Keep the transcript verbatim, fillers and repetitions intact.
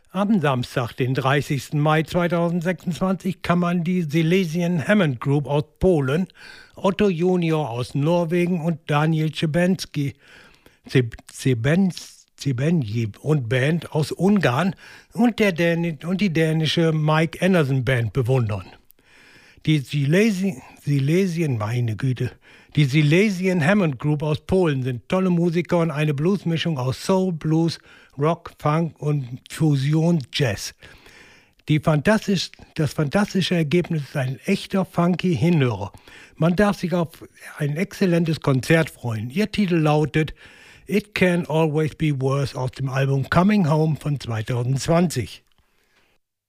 Am Samstag, den dreißigsten Mai zweitausendsechsundzwanzig, kann man die Silesian Hammond Group aus Polen, Otto Junior aus Norwegen und Daniel Czebenski, Czebenji und Band aus Ungarn und, der Dän und die dänische Mike Anderson Band bewundern. Die Silesian, Silesian, meine Güte, die Silesian Hammond Group aus Polen sind tolle Musiker und eine Bluesmischung aus Soul, Blues, Rock, Funk und Fusion Jazz. Die fantastisch, das fantastische Ergebnis ist ein echter funky Hinhörer. Man darf sich auf ein exzellentes Konzert freuen. Ihr Titel lautet It Can Always Be Worse aus dem Album Coming Home von zweitausendzwanzig.